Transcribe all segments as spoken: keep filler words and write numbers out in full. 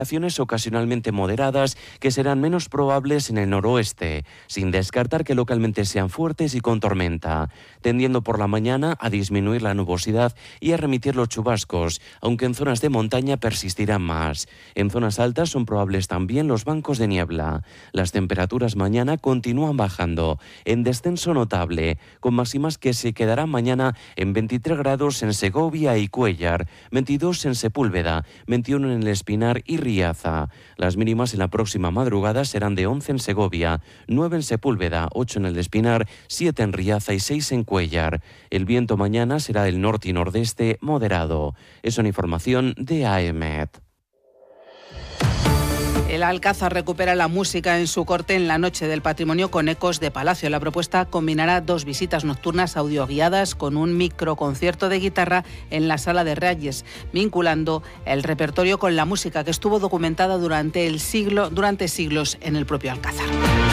Ocasionalmente moderadas que serán menos probables en el noroeste, sin descartar que localmente sean fuertes y con tormenta, tendiendo por la mañana a disminuir la nubosidad y a remitir los chubascos, aunque en zonas de montaña persistirán más. En zonas altas son probables también los bancos de niebla. Las temperaturas mañana continúan bajando, en descenso notable, con máximas que se quedarán mañana en veintitrés grados en Segovia y Cuéllar, veintidós en Sepúlveda, veintiuno en El Espinar y Riaza. Las mínimas en la próxima madrugada serán de once en Segovia, nueve en Sepúlveda, ocho en El Espinar, siete en Riaza y seis en Cuéllar. El viento mañana será del norte y nordeste moderado. Es una información de A E M E T. El Alcázar recupera la música en su corte en la Noche del Patrimonio con ecos de Palacio. La propuesta combinará dos visitas nocturnas audioguiadas con un microconcierto de guitarra en la Sala de Reyes, vinculando el repertorio con la música que estuvo documentada durante el siglo, durante siglos en el propio Alcázar.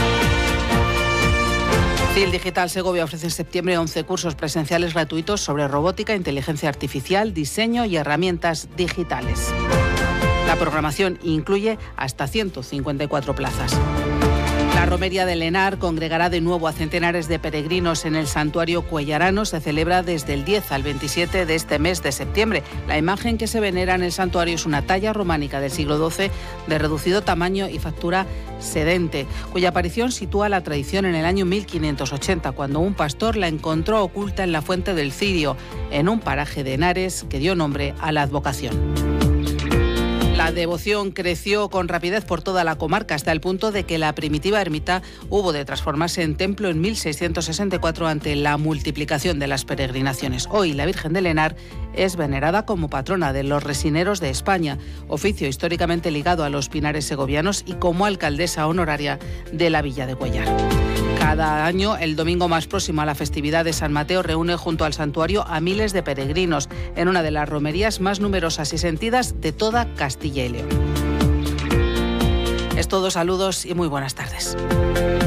C I L Digital Segovia ofrece en septiembre once cursos presenciales gratuitos sobre robótica, inteligencia artificial, diseño y herramientas digitales. La programación incluye hasta ciento cincuenta y cuatro plazas. La romería del Henar congregará de nuevo a centenares de peregrinos en el santuario cuellarano. Se celebra desde el diez al veintisiete de este mes de septiembre. La imagen que se venera en el santuario es una talla románica del siglo doce de reducido tamaño y factura sedente, cuya aparición sitúa la tradición en el año mil quinientos ochenta, cuando un pastor la encontró oculta en la fuente del Cirio, en un paraje de Henares que dio nombre a la advocación. La devoción creció con rapidez por toda la comarca hasta el punto de que la primitiva ermita hubo de transformarse en templo en mil seiscientos sesenta y cuatro ante la multiplicación de las peregrinaciones. Hoy la Virgen del Henar es venerada como patrona de los resineros de España, oficio históricamente ligado a los pinares segovianos, y como alcaldesa honoraria de la Villa de Cuéllar. Cada año, el domingo más próximo a la festividad de San Mateo, reúne junto al santuario a miles de peregrinos en una de las romerías más numerosas y sentidas de toda Castilla y León. Es todo, saludos y muy buenas tardes.